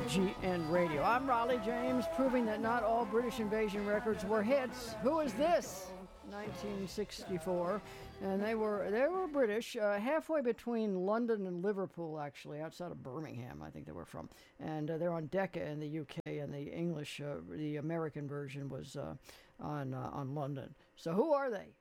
WGN Radio. I'm Raleigh James, proving that not all British invasion records were hits. Who is this? 1964, and they were British, halfway between London and Liverpool, actually, outside of Birmingham, I think they were from. And they're on Decca in the UK, and the English, the American version was on London. So who are they?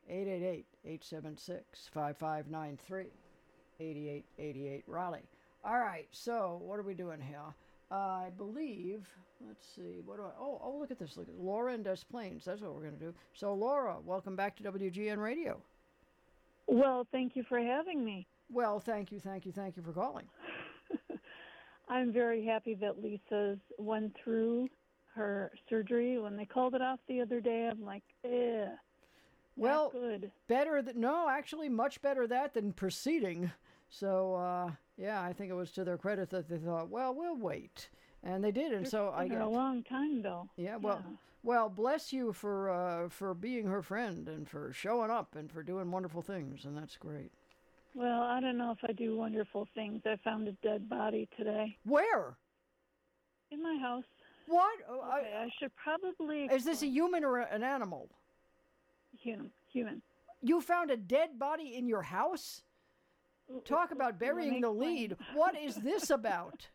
888-876-5593, 8888 Raleigh. All right, so what are we doing here? I believe, let's see, what do I, oh, look at this, look at Laura in Des Plaines, that's what we're going to do. So Laura, welcome back to WGN Radio. Well, thank you for having me. Well, thank you for calling. I'm very happy that Lisa's went through her surgery. When they called it off the other day, I'm like, well, good. Actually much better that than proceeding. So, yeah, I think it was to their credit that they thought, well, we'll wait. And they did, and so I got a long time, though. Yeah, well, bless you for being her friend and for showing up and for doing wonderful things, and that's great. Well, I don't know if I do wonderful things. I found a dead body today. Where? In my house. What? Okay, I should probably... Is this a human or an animal? Human. You found a dead body in your house? Talk about burying the lead. What is this about?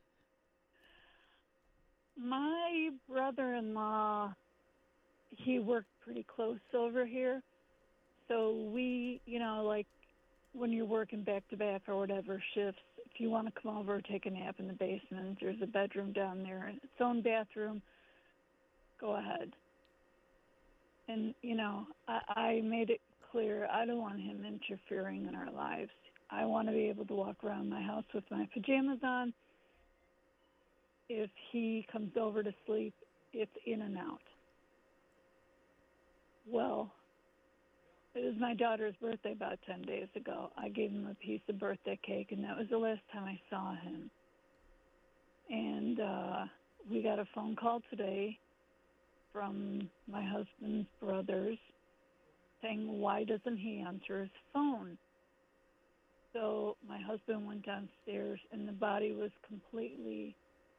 My brother-in-law, he worked pretty close over here. So we, like when you're working back-to-back or whatever shifts, if you want to come over, take a nap in the basement, there's a bedroom down there and its own bathroom, go ahead. And, I made it clear I don't want him interfering in our lives. I want to be able to walk around my house with my pajamas on. If he comes over to sleep, it's in and out. Well, it was my daughter's birthday about 10 days ago. I gave him a piece of birthday cake, and that was the last time I saw him. And we got a phone call today from my husband's brothers saying, why doesn't he answer his phone? So my husband went downstairs, and the body was completely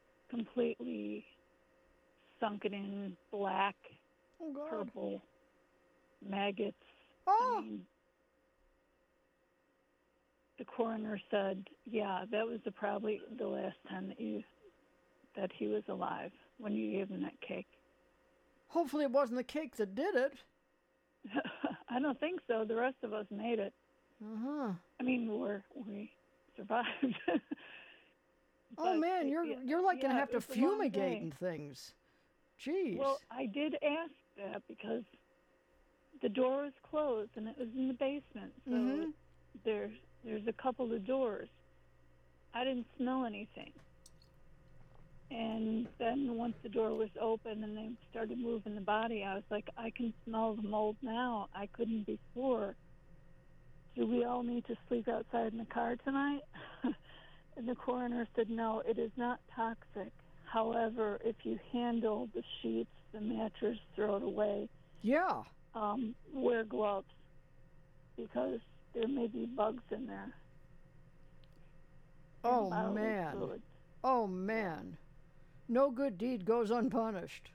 sunken in black, purple maggots. Oh! I mean, the coroner said, yeah, that was probably the last time that he was alive, when you gave him that cake. Hopefully it wasn't the cake that did it. I don't think so. The rest of us made it. Uh-huh. I mean, we survived. Oh, man, you're like going to have to fumigate and things. Jeez. Well, I did ask that because the door was closed and it was in the basement. So there's a couple of doors. I didn't smell anything. And then once the door was open and they started moving the body, I was like, I can smell the mold now. I couldn't before. Do we all need to sleep outside in the car tonight? And the coroner said, no, it is not toxic. However, if you handle the sheets, the mattress, throw it away. Yeah. Wear gloves because there may be bugs in there. Oh, man. Fluids. Oh, man. No good deed goes unpunished.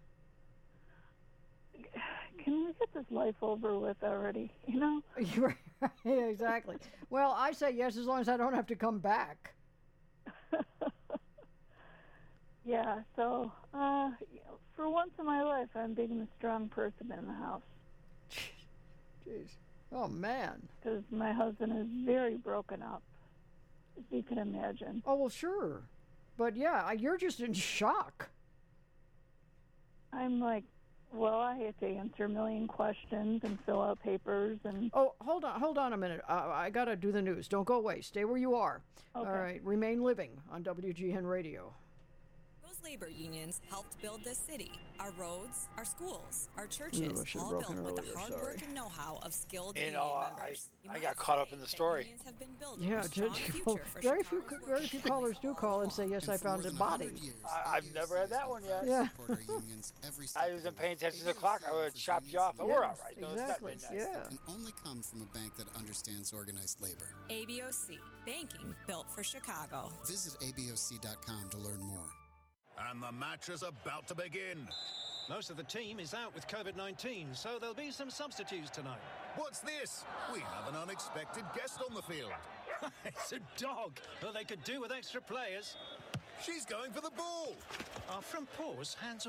Can we get this life over with already, Yeah, exactly. Well, I say yes as long as I don't have to come back. Yeah, so for once in my life, I'm being the strong person in the house. Jeez. Oh, man. Because my husband is very broken up, as you can imagine. Oh, well, sure. But, yeah, you're just in shock. I'm like, well, I had to answer a million questions and fill out papers and... Oh, hold on a minute. I got to do the news. Don't go away. Stay where you are. Okay. All right. Remain living on WGN Radio. Those labor unions helped build this city. Our roads, our schools, our churches, all built with the hard work and know-how of skilled union members. I got caught up in the story. Yeah, very few callers do call and say, yes, I found a body. I've never had that one yet. Yeah. I wasn't paying attention to the clock. I would have chopped you off, but we're all right. Exactly, yeah. Can only come from a bank that understands organized labor. ABOC, banking built for Chicago. Visit ABOC.com to learn more. And the match is about to begin. Most of the team is out with COVID-19, so there'll be some substitutes tonight. What's this? We have an unexpected guest on the field. It's a dog. Well, they could do with extra players. She's going for the ball. Our front paws, hands